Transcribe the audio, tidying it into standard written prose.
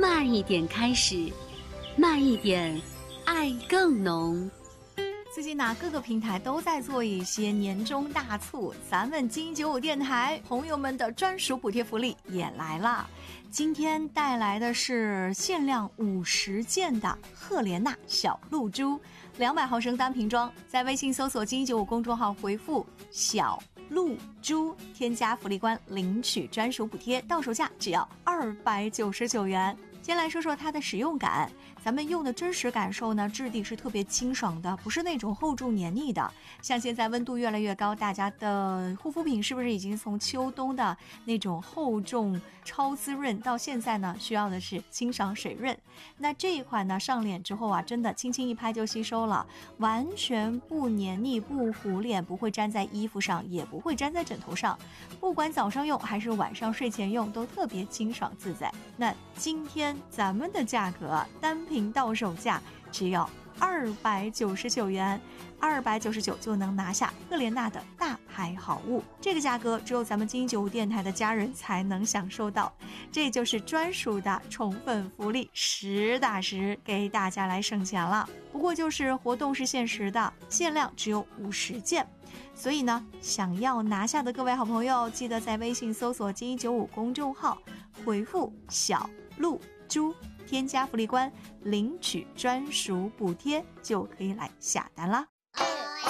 慢一点开始，慢一点，爱更浓。 最近呢，各个平台都在做一些年终大促，咱们金95电台朋友们的专属补贴福利也来了。今天带来的是限量50件的赫莲娜小露珠，200毫升单瓶装，在微信搜索金95公众号回复小露珠，添加福利官领取专属补贴，到手价只要299元。先来说说它的使用感，咱们用的真实感受呢，质地是特别清爽的，不是那种厚重黏腻的。像现在温度越来越高，大家的护肤品是不是已经从秋冬的那种厚重超滋润，到现在呢需要的是清爽水润？那这一款呢上脸之后啊，真的轻轻一拍就吸收了，完全不黏腻不糊脸，不会粘在衣服上，也不会粘在枕头上，不管早上用还是晚上睡前用都特别清爽自在。那今天咱们的价格单瓶到手价只要299元，299就能拿下赫莲娜的大牌好物，这个价格只有咱们金95电台的家人才能享受到，这就是专属的宠粉福利，实打实给大家来省钱了。不过就是活动是限时的，限量只有50件，所以呢，想要拿下的各位好朋友，记得在微信搜索金95公众号，回复小露珠，添加福利官领取专属补贴，就可以来下单啦。